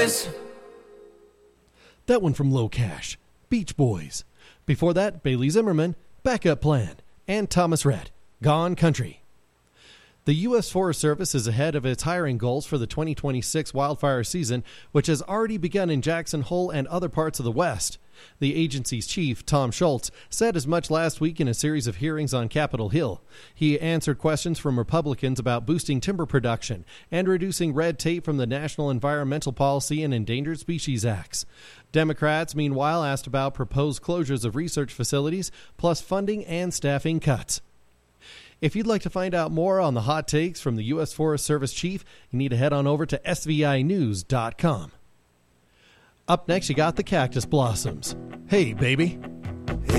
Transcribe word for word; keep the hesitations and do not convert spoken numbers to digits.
That one from Low Cash, Beach Boys. Before that, Bailey Zimmerman, Backup Plan, and Thomas Rhett, Gone Country. The U S Forest Service is ahead of its hiring goals for the twenty twenty-six wildfire season, which has already begun in Jackson Hole and other parts of the West. The agency's chief, Tom Schultz, said as much last week in a series of hearings on Capitol Hill. He answered questions from Republicans about boosting timber production and reducing red tape from the National Environmental Policy and Endangered Species Acts. Democrats, meanwhile, asked about proposed closures of research facilities, plus funding and staffing cuts. If you'd like to find out more on the hot takes from the U S Forest Service chief, you need to head on over to S V I news dot com. Up next, you got the Cactus Blossoms. Hey, baby.